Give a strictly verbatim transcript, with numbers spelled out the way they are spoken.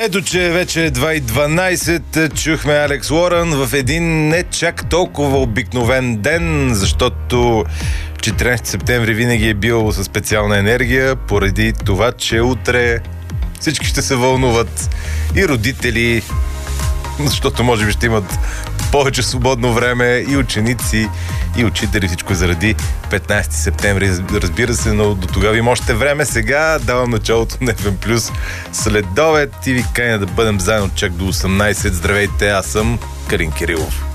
Ето, че вече е два и дванайсет, чухме Алекс Лорън в един не чак толкова обикновен ден, защото четиринайсети септември винаги е бил със специална енергия, поради това, че утре всички ще се вълнуват, и родители, защото може би ще имат повече свободно време, и ученици, и учители, всичко заради петнайсети септември. Разбира се, но до тогава има още време. Сега давам началото на Еф Ем Плюс следобед и ви каня да бъдем заедно чак до осемнайсет. Здравейте, аз съм Калин Кирилов.